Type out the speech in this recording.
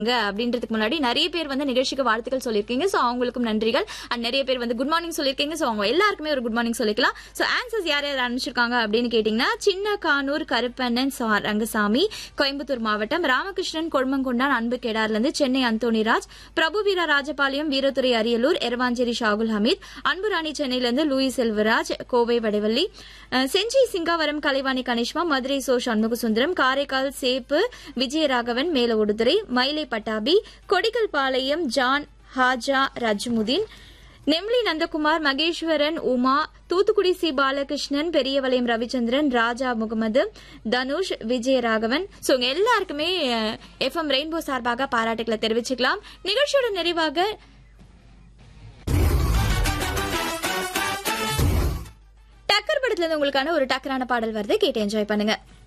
அப்படின்றதுக்கு முன்னாடி நிறைய பேர் வந்து நிகழ்ச்சிக்கு வாழ்த்துக்கள் சொல்லியிருக்கீங்க. சோ அவங்களுக்கும் நன்றிகள். அண்ட் நிறைய பேர் வந்து குட் மார்னிங் சொல்லியிருக்கீங்க. சோ அவங்க எல்லாருக்குமே ஒரு குட் மார்னிங் சொல்லிக்கலாம். சோ ஆன்சர்ஸ் யார் யார் அனுப்பிச்சிருக்காங்க அப்படின்னு கேட்டீங்கன்னா, சின்ன கானூர் கருப்பண்ணன் ரங்கசாமி, கோயம்புத்தூர் மாவட்டம், ராமகிருஷ்ணன் கொழுமங்கொண்டான், அன்பு கேடார்ல இருந்து, சென்னை அந்தோணிராஜ், பிரபு வீரா ராஜபாளையம், வீரத்துறை அரியலூர், எரவாஞ்சேரி ஷாகுல் ஹமீத், அன்புராணி சென்னையில இருந்து, லூயிஸ் செல்வராஜ், கோவை வடவள்ளி, செஞ்சி சிங்காவரம் கலைவாணி கணேஷ்மா, மதுரை சோ சண்முகசுந்தரம், காரைக்கால் சேப்பு விஜயராகவன், மேல ஒடுதுறை, மயிலை பட்டாபி, கொடிக்கல் பாளையம் ஜான் ஹாஜா ரஜ்முதீன், நெம்லி நந்தகுமார், மகேஸ்வரன் உமா, தூத்துக்குடி சி பாலகிருஷ்ணன், பெரியவளையம் ரவிச்சந்திரன், ராஜா முகமது, தனுஷ், விஜயராகவன். சோ எல்லாருக்குமே எஃப்எம் ரெயின்போ சார்பாக பாராட்டுகளை தெரிவிச்சுக்கலாம். நிகழ்ச்சியோட நிறைவாக டக்கர் படத்துல இருந்து உங்களுக்கான ஒரு டக்கரான பாடல் வருது, கேட்டு என்ஜாய் பண்ணுங்க.